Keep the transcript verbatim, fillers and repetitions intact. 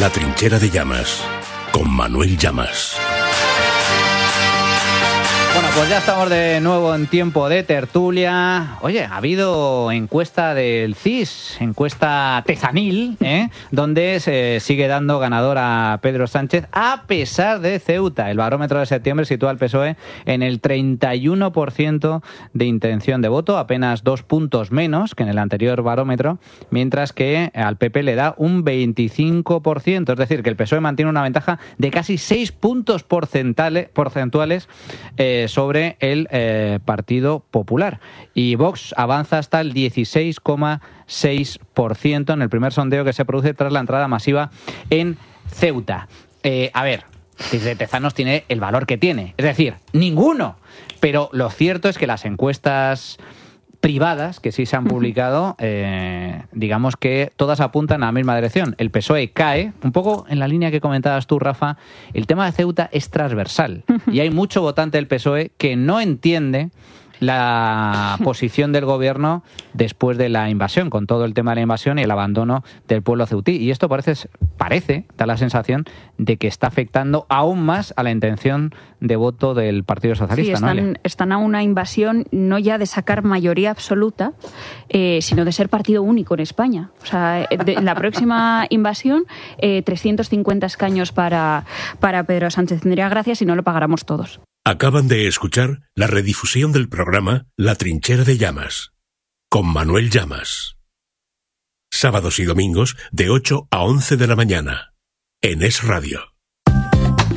La Trinchera de Llamas, con Manuel Llamas. Bueno, pues ya estamos de nuevo en tiempo de tertulia. Oye, ha habido encuesta del C I S, encuesta tezanil, ¿eh? donde se sigue dando ganador a Pedro Sánchez a pesar de Ceuta. El barómetro de septiembre sitúa al P S O E en el treinta y uno por ciento de intención de voto, apenas dos puntos menos que en el anterior barómetro, mientras que al P P le da un veinticinco por ciento. Es decir, que el P S O E mantiene una ventaja de casi seis puntos porcentuales, porcentuales eh, sobre el eh, Partido Popular. Y Vox avanza hasta el dieciséis coma seis por ciento en el primer sondeo que se produce tras la entrada masiva en Ceuta. Eh, a ver, desde Tezanos tiene el valor que tiene, es decir, ninguno. Pero lo cierto es que las encuestas privadas que sí se han publicado, eh, digamos que todas apuntan a la misma dirección. El P S O E cae, un poco en la línea que comentabas tú, Rafa. El tema de Ceuta es transversal y hay mucho votante del P S O E que no entiende la posición del gobierno después de la invasión, con todo el tema de la invasión y el abandono del pueblo ceutí. Y esto parece, parece, da la sensación de que está afectando aún más a la intención de voto del Partido Socialista. Sí, están, ¿no? están a una invasión no ya de sacar mayoría absoluta, eh, sino de ser partido único en España. O sea, de, en la próxima invasión, eh, trescientos cincuenta escaños para, para Pedro Sánchez. Tendría gracia si no lo pagáramos todos. Acaban de escuchar la redifusión del programa La Trinchera de Llamas, con Manuel Llamas. Sábados y domingos de ocho a once de la mañana, en Es Radio.